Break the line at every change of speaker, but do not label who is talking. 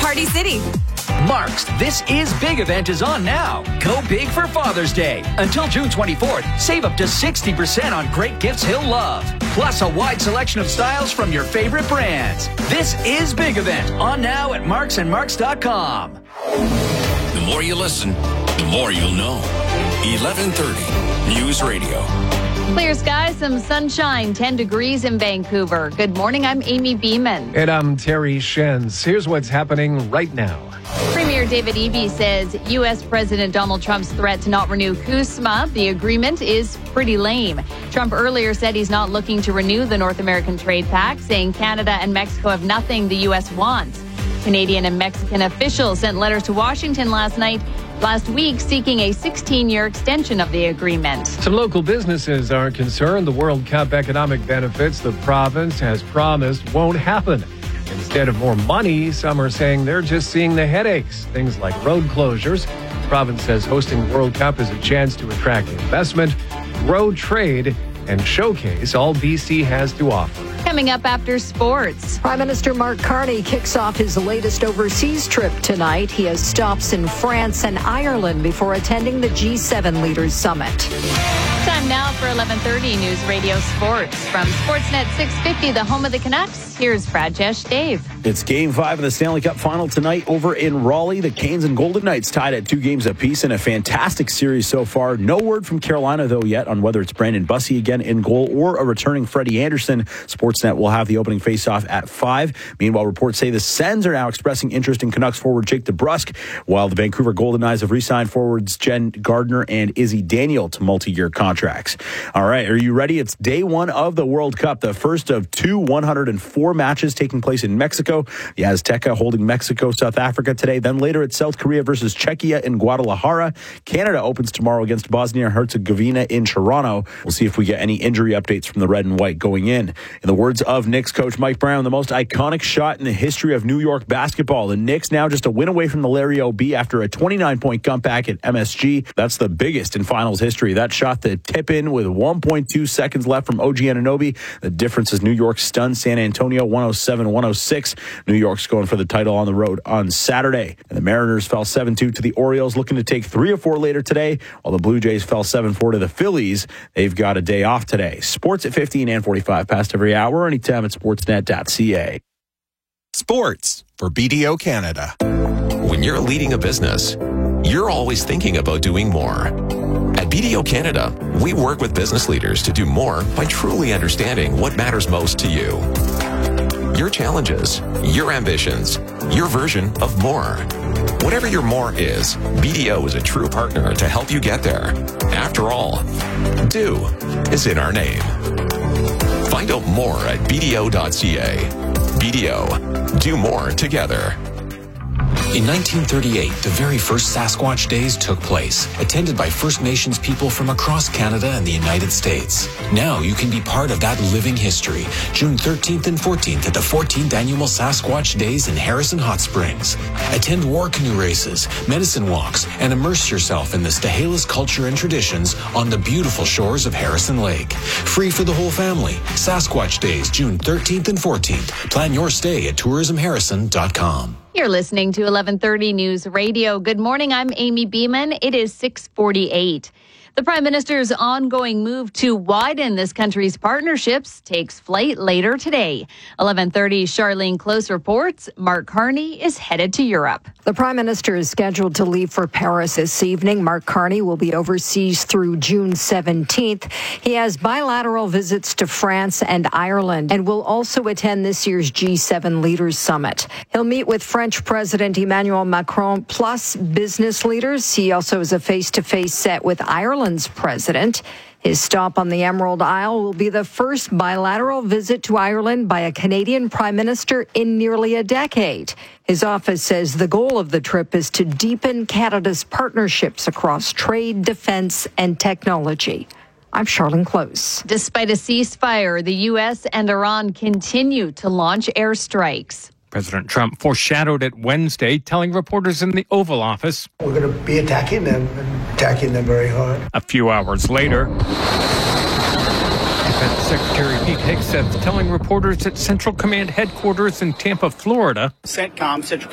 Party City.
Mark's This Is Big event is on now. Go big for Father's Day. Until June 24th, save up to 60% on great gifts he'll love. Plus a wide selection of styles from your favorite brands. This Is Big event on now at marksandmarks.com.
The more you listen, the more you'll know. 1130 News Radio.
Clear skies, some sunshine, 10 degrees in Vancouver. Good morning, I'm Amy Beeman.
And I'm Terry Shenz. Here's what's happening right now.
Premier David Eby says U.S. President Donald Trump's threat to not renew CUSMA, the agreement, is pretty lame. Trump earlier said he's not looking to renew the North American Trade Pact, saying Canada and Mexico have nothing the U.S. wants. Canadian and Mexican officials sent letters to Washington last week seeking a 16-year extension of the agreement.
Some local businesses are concerned the World Cup economic benefits the province has promised won't happen. Instead of more money, some are saying they're just seeing the headaches, things like road closures. The province says hosting the World Cup is a chance to attract investment, grow trade, and showcase all BC has to offer.
Coming up after sports.
Prime Minister Mark Carney kicks off his latest overseas trip tonight. He has stops in France and Ireland before attending the G7 Leaders Summit.
Time now for 11:30 News Radio Sports. From Sportsnet 650, the home of the Canucks, here's Brajesh Dave.
It's Game 5 of the Stanley Cup Final tonight over in Raleigh. The Canes and Golden Knights tied at 2 games apiece in a fantastic series so far. No word from Carolina, though, yet on whether it's Brandon Bussey again in goal or a returning Freddie Anderson. Sportsnet will have the opening faceoff at 5. Meanwhile, reports say the Sens are now expressing interest in Canucks forward Jake DeBrusk, while the Vancouver Golden Knights have re-signed forwards Jen Gardner and Izzy Daniel to multi-year contracts. All right, are you ready? It's day 1 of the World Cup, the first of 2 104 matches taking place in Mexico. The Azteca holding Mexico, South Africa today. Then later it's South Korea versus Czechia in Guadalajara. Canada opens tomorrow against Bosnia and Herzegovina in Toronto. We'll see if we get any injury updates from the red and white going in. In the words of Knicks coach Mike Brown, the most iconic shot in the history of New York basketball. The Knicks now just a win away from the Larry O.B. after a 29-point comeback at MSG. That's the biggest in finals history. That shot the tip in with 1.2 seconds left from OG Anunoby. The difference is New York stunned San Antonio 107-106. New York's going for the title on the road on Saturday. And the Mariners fell 7-2 to the Orioles, looking to take 3 or 4 later today, while the Blue Jays fell 7-4 to the Phillies. They've got a day off today. Sports at 15 and 45 past every hour, anytime at sportsnet.ca.
Sports for BDO Canada.
When you're leading a business, you're always thinking about doing more. At BDO Canada, we work with business leaders to do more by truly understanding what matters most to you. Your challenges, your ambitions, your version of more. Whatever your more is, BDO is a true partner to help you get there. After all, do is in our name. Find out more at BDO.ca. BDO, do more together.
In 1938, the very first Sasquatch Days took place, attended by First Nations people from across Canada and the United States. Now you can be part of that living history. June 13th and 14th at the 14th Annual Sasquatch Days in Harrison Hot Springs. Attend war canoe races, medicine walks, and immerse yourself in the Stahelis culture and traditions on the beautiful shores of Harrison Lake. Free for the whole family. Sasquatch Days, June 13th and 14th. Plan your stay at tourismharrison.com.
You're listening to 1130 News Radio. Good morning, I'm Amy Beeman. It is 6:48. The Prime Minister's ongoing move to widen this country's partnerships takes flight later today. 11:30, Charlene Close reports Mark Carney is headed to Europe.
The Prime Minister is scheduled to leave for Paris this evening. Mark Carney will be overseas through June 17th. He has bilateral visits to France and Ireland and will also attend this year's G7 Leaders Summit. He'll meet with French President Emmanuel Macron plus business leaders. He also has a face-to-face set with Ireland's president. His stop on the Emerald Isle will be the first bilateral visit to Ireland by a Canadian Prime Minister in nearly a decade. His office says the goal of the trip is to deepen Canada's partnerships across trade, defense, and technology. I'm Charlene Close.
Despite a ceasefire, the U.S. and Iran continue to launch airstrikes.
President Trump foreshadowed it Wednesday, telling reporters in the Oval Office,
"We're going to be attacking them and attacking them very hard."
A few hours later, Defense Secretary Pete Hegseth telling reporters at Central Command headquarters in Tampa, Florida,
CENTCOM, Central